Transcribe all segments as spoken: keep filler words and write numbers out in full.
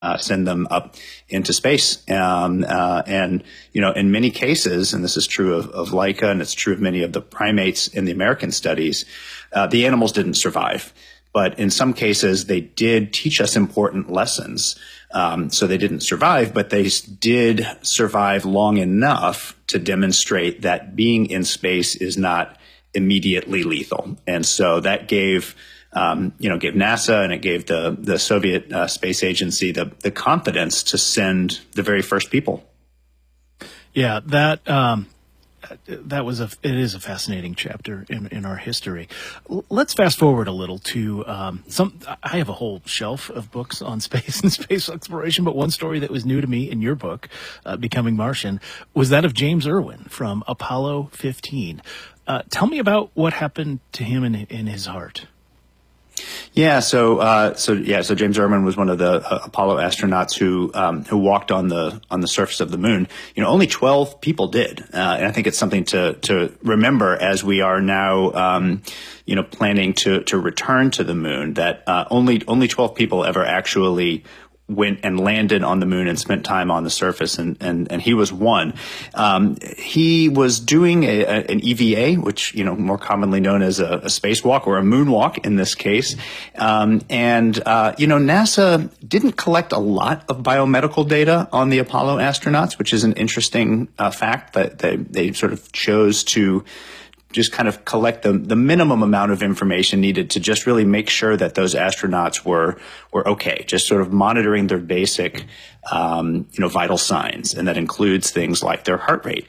uh, send them up into space. Um, uh, and, you know, in many cases, and this is true of, of Laika, and it's true of many of the primates in the American studies, uh, the animals didn't survive. But in some cases, they did teach us important lessons. Um, so they didn't survive, but they did survive long enough to demonstrate that being in space is not immediately lethal. And so that gave, um, you know, gave NASA and it gave the, the Soviet uh, Space Agency the, the confidence to send the very first people. Yeah, that, um, that was a, it is a fascinating chapter in, in our history. L- let's fast forward a little to, um, some, I have a whole shelf of books on space and space exploration, but one story that was new to me in your book, uh, Becoming Martian, was that of James Irwin from Apollo fifteen. Uh, tell me about what happened to him in, in his heart. Yeah, so uh, so yeah, so James Irwin was one of the uh, Apollo astronauts who um, who walked on the on the surface of the moon. You know, only twelve people did, uh, and I think it's something to to remember as we are now, um, you know, planning to to return to the moon. That uh, only only twelve people ever actually went and landed on the moon and spent time on the surface, and and, and he was one. Um, he was doing a, a, an E V A, which, you know, more commonly known as a, a spacewalk or a moonwalk in this case. Um, and, uh, you know, NASA didn't collect a lot of biomedical data on the Apollo astronauts, which is an interesting uh, fact that they, they sort of chose to just kind of collect the, the minimum amount of information needed to just really make sure that those astronauts were were okay, just sort of monitoring their basic, um, you know, vital signs. And that includes things like their heart rate.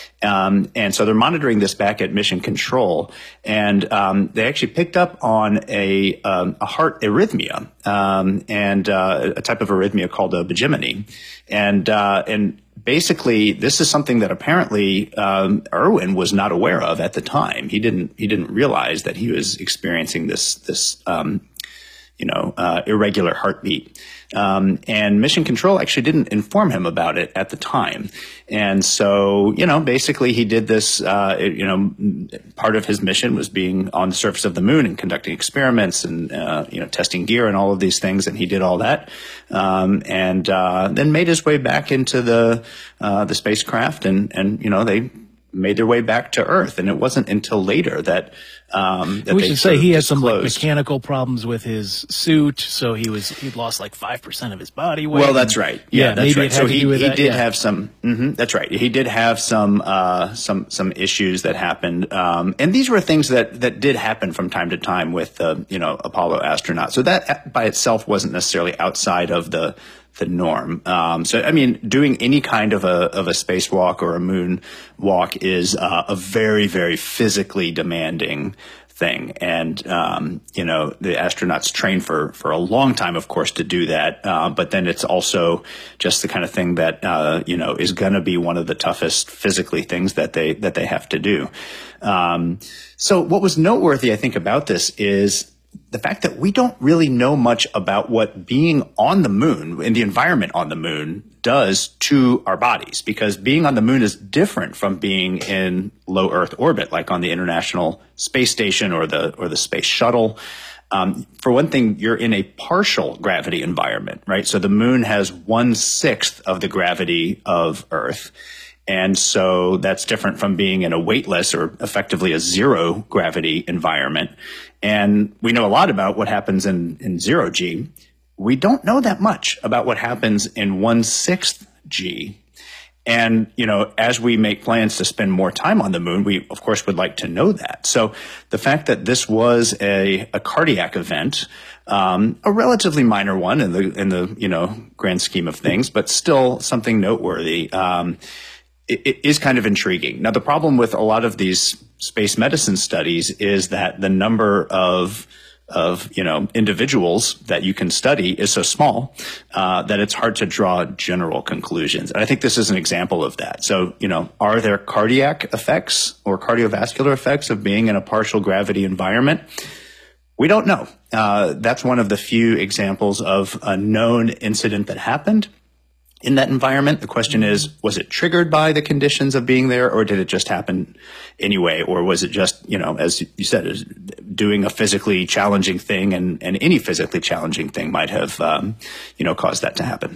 Um, and so they're monitoring this back at Mission Control. And um, they actually picked up on a, um, a heart arrhythmia, um, and uh, a type of arrhythmia called a Bigeminy. And, uh, and basically, this is something that apparently um, Irwin was not aware of at the time. He didn't he didn't realize that he was experiencing this this um, you know uh, irregular heartbeat. Um, and Mission Control actually didn't inform him about it at the time. And so, you know, basically he did this, uh, it, you know, part of his mission was being on the surface of the moon and conducting experiments and, uh, you know, testing gear and all of these things. And he did all that. Um, and, uh, then made his way back into the, uh, the spacecraft and, and, you know, they made their way back to Earth. And it wasn't until later that, um, that we they should say he had some like, disclosed. mechanical problems with his suit, so he was he'd lost like five percent of his body weight. Well, that's right. Yeah, yeah that's maybe right. it had So to he do with he that, did yeah. have some. Mm-hmm, that's right. He did have some uh, some some issues that happened, um, and these were things that that did happen from time to time with uh, you know Apollo astronauts. So that by itself wasn't necessarily outside of the the norm. Um, so, I mean, doing any kind of a, of a spacewalk or a moon walk is uh, a very, very physically demanding thing. And, um, you know, the astronauts train for, for a long time, of course, to do that. Uh, but then it's also just the kind of thing that, uh, you know, is going to be one of the toughest physically things that they, that they have to do. Um, so what was noteworthy, I think, about this is the fact that we don't really know much about what being on the moon, in the environment on the moon, does to our bodies, because being on the moon is different from being in low Earth orbit, like on the International Space Station or the or the Space Shuttle. Um, for one thing, you're in a partial gravity environment, right? So the moon has one sixth of the gravity of Earth. And so that's different from being in a weightless or effectively a zero gravity environment. And we know a lot about what happens in, in zero G. We don't know that much about what happens in one sixth G. And, you know, as we make plans to spend more time on the moon, we, of course, would like to know that. So the fact that this was a, a cardiac event, um, a relatively minor one in the, in the, you know, grand scheme of things, but still something noteworthy, um, it, it is kind of intriguing. Now, the problem with a lot of these space medicine studies is that the number of of, you know, individuals that you can study is so small, uh, that it's hard to draw general conclusions. And I think this is an example of that. So, you know, are there cardiac effects or cardiovascular effects of being in a partial gravity environment? We don't know. Uh, that's one of the few examples of a known incident that happened. in that environment. The question is, was it triggered by the conditions of being there, or did it just happen anyway? Or was it just, you know, as you said, is doing a physically challenging thing, and, and any physically challenging thing might have, um, you know, caused that to happen?